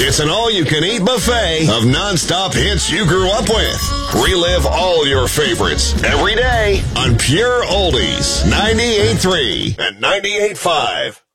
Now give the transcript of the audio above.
It's an all-you-can-eat buffet of non-stop hits you grew up with. Relive all your favorites every day on Pure Oldies 98.3 and 98.5.